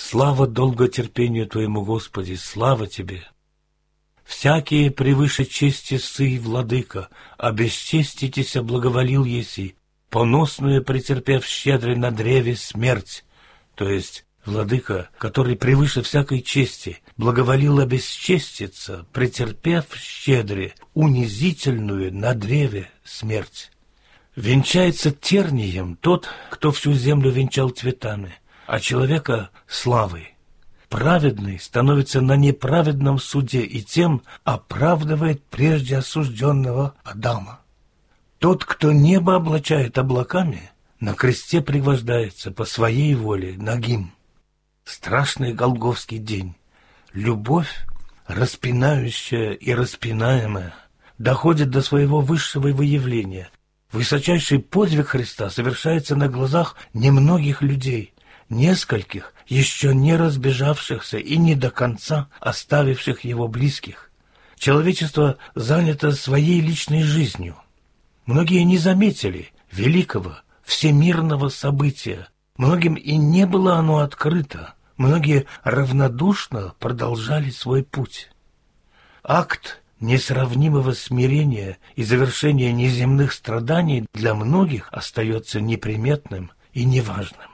Слава долготерпению Твоему, Господи, слава Тебе! Всякие превыше чести сый, владыка, обесчеститеся благоволил еси, поносную претерпев щедрый на древе смерть, то есть владыка, который превыше всякой чести, благоволил обесчеститься, претерпев щедре унизительную на древе смерть. Венчается тернием тот, кто всю землю венчал цветами, а человека — славой. Праведный становится на неправедном суде и тем оправдывает прежде осужденного Адама. Тот, кто небо облачает облаками, на кресте пригвождается по своей воле нагим. Страшный голгофский день. Любовь, распинающая и распинаемая, доходит до своего высшего выявления. Высочайший подвиг Христа совершается на глазах немногих людей, нескольких, еще не разбежавшихся и не до конца оставивших его близких. Человечество занято своей личной жизнью. Многие не заметили великого, всемирного события. Многим и не было оно открыто. Многие равнодушно продолжали свой путь. Акт несравнимого смирения и завершения неземных страданий для многих остается неприметным и неважным.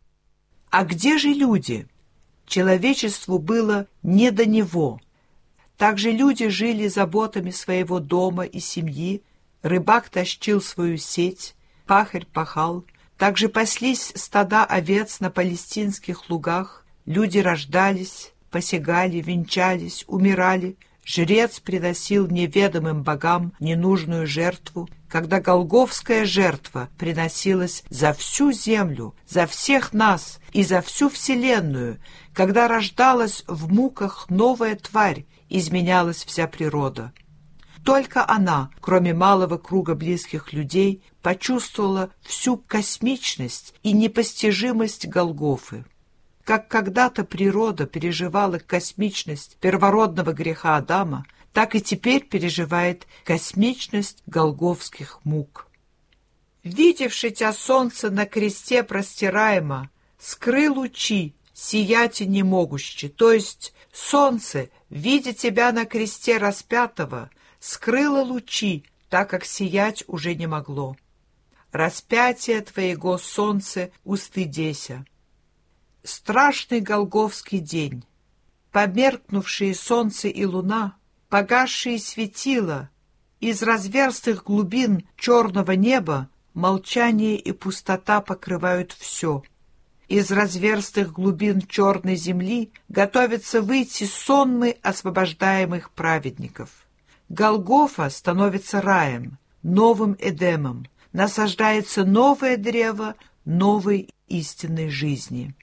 А где же люди? Человечеству было не до него. Также люди жили заботами своего дома и семьи, рыбак тащил свою сеть, пахарь пахал, также паслись стада овец на палестинских лугах, люди рождались, посягали, венчались, умирали, жрец приносил неведомым богам ненужную жертву, когда голгофская жертва приносилась за всю землю, за всех нас и за всю вселенную, когда рождалась в муках новая тварь, изменялась вся природа. Только она, кроме малого круга близких людей, почувствовала всю космичность и непостижимость Голгофы. Как когда-то природа переживала космичность первородного греха Адама, так и теперь переживает космичность голгофских мук. «Видевши тя солнце на кресте простираемо, скрыл лучи, сиять и не могущи», то есть солнце, видя тебя на кресте распятого, скрыло лучи, так как сиять уже не могло. «Распятие твоего, солнце, устыдеся». Страшный голгофский день. Померкнувшие солнце и луна, погасшие светила, из разверстых глубин черного неба молчание и пустота покрывают все. Из разверстых глубин черной земли готовятся выйти сонмы освобождаемых праведников. Голгофа становится раем, новым Эдемом, насаждается новое древо новой истинной жизни.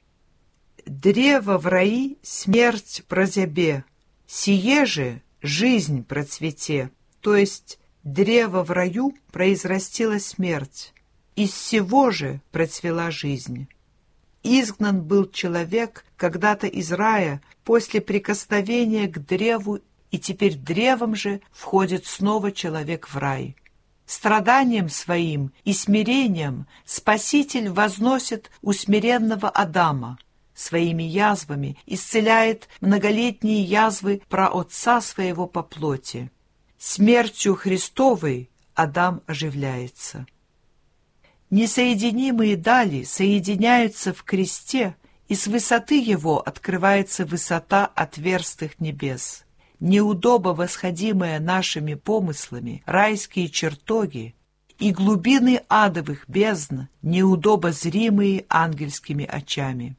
Древо в раи смерть прозябе, сие же жизнь процвете, то есть древо в раю произрастила смерть, из сего же процвела жизнь. Изгнан был человек когда-то из рая после прикосновения к древу, и теперь древом же входит снова человек в рай. Страданием своим и смирением Спаситель возносит усмиренного Адама, своими язвами исцеляет многолетние язвы праотца своего по плоти. Смертью Христовой Адам оживляется. Несоединимые дали соединяются в кресте, и с высоты его открывается высота отверстых небес. Неудобо восходимые нашими помыслами райские чертоги и глубины адовых бездн, неудобо зримые ангельскими очами.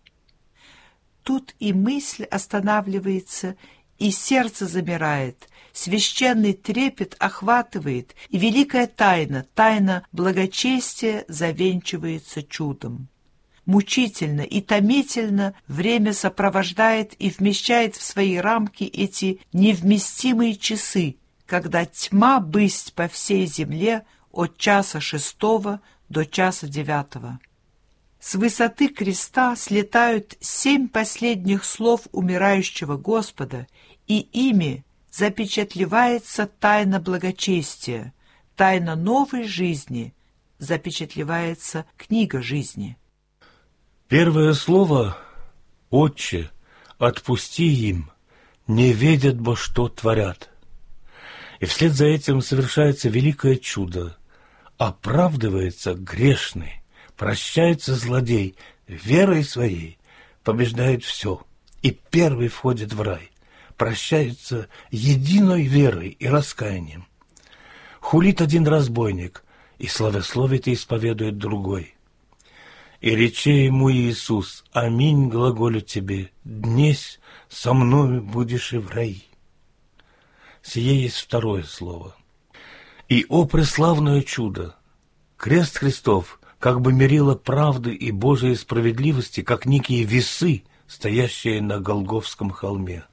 Тут и мысль останавливается, и сердце замирает, священный трепет охватывает, и великая тайна, тайна благочестия завенчивается чудом. Мучительно и томительно время сопровождает и вмещает в свои рамки эти невместимые часы, когда тьма бысть по всей земле от часа 6 до часа 9. С высоты креста слетают 7 последних слов умирающего Господа, и ими запечатлевается тайна благочестия, тайна новой жизни, запечатлевается книга жизни. Первое слово Отче, отпусти им, не ведят бо, что творят. И вслед за этим совершается великое чудо. Оправдывается грешный, прощается злодей, верой своей побеждает все, и первый входит в рай, прощается единой верой и раскаянием. Хулит один разбойник, и славословит и исповедует другой. И рече ему Иисус: аминь глаголю тебе, днесь со мною будешь и в рай. Сие есть второе слово. И, о преславное чудо! Крест Христов как бы мерило правды и Божией справедливости, как некие весы, стоящие на Голгофском холме.